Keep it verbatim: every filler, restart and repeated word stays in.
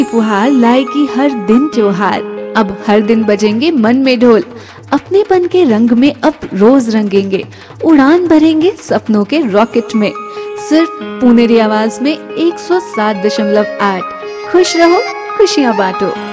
फुहार लाएगी हर दिन त्योहार। अब हर दिन बजेंगे मन में ढोल, अपनेपन के रंग में अब रोज रंगेंगे, उड़ान भरेंगे सपनों के रॉकेट में। सिर्फ पुनेरी आवाज में एक सौ सात दशमलव आठ। खुश रहो, खुशियां बांटो।